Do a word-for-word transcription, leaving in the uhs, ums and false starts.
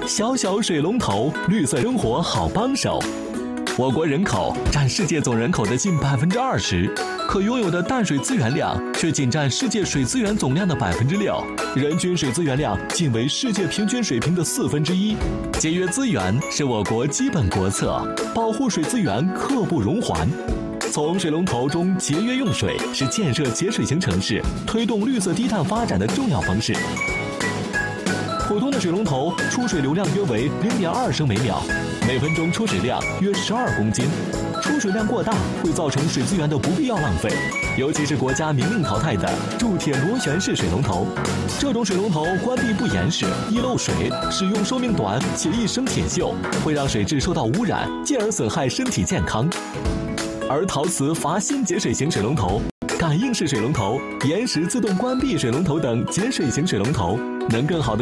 小小水龙头，绿色生活好帮手。我国人口占世界总人口的近百分之二十，可拥有的淡水资源量却仅占世界水资源总量的百分之六，人均水资源量仅为世界平均水平的四分之一。节约资源是我国基本国策，保护水资源刻不容缓。从水龙头中节约用水是建设节水型城市、推动绿色低碳发展的重要方式。普通的水龙头出水流量约为零点二升每秒，每分钟出水量约十二公斤。出水量过大会造成水资源的不必要浪费，尤其是国家明令淘汰的铸铁螺旋式水龙头。这种水龙头关闭不严实，易漏水，使用寿命短且易生铁锈，会让水质受到污染，进而损害身体健康。而陶瓷阀芯节水型水龙头、感应式水龙头、延时自动关闭水龙头等节水型水龙头，能更好的